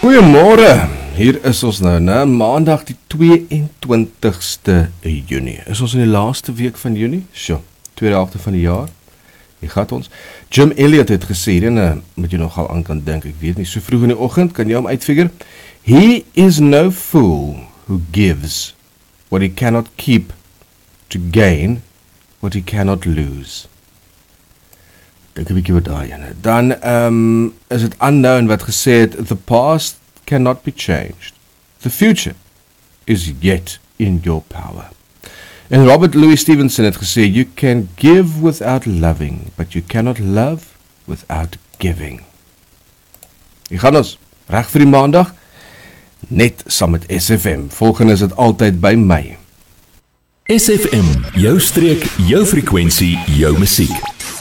Goeiemôre, hier is ons nou, maandag die 22ste Junie. Is ons in die laaste week van Junie? Sjoe, tweede helfte van die jaar. Hier gaat ons. Jim Elliot het gesê, en moet jy nogal aan kan dink, ek weet nie, so vroeg in die oggend, kan jy hom uitfigure? He is no fool who gives what he cannot keep to gain what he cannot lose. Dink 'n bietjie wat daai ene. Dan is het unknown wat gesê het, the past cannot be changed. The future is yet in your power. En Robert Louis Stevenson het gesê, you can give without loving, but you cannot love without giving. Hier gaan ons, reg vir die maandag, net saam met SFM. Volgende is het altyd by my. SFM, jou streek, jou frekwensie, jou musiek.